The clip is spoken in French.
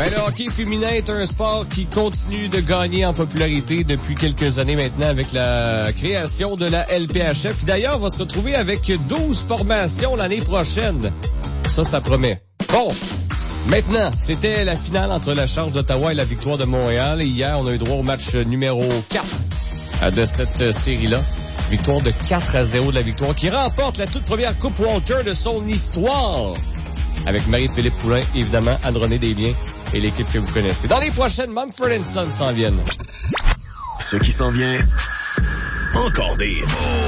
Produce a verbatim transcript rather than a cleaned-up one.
Ben, le hockey féminin est un sport qui continue de gagner en popularité depuis quelques années maintenant avec la création de la L P H F. Puis d'ailleurs, on va se retrouver avec douze formations l'année prochaine. Ça, ça promet. Bon, maintenant, c'était la finale entre la Charge d'Ottawa et la Victoire de Montréal. Et hier, on a eu droit au match numéro quatre de cette série-là. Victoire de quatre à zéro de la Victoire qui remporte la toute première Coupe Walter de son histoire. Avec Marie-Philippe Poulin, évidemment, Anne-Renée Desbiens et l'équipe que vous connaissez. Dans les prochaines, Mumford and Sons s'en viennent. Ce qui s'en vient, encore des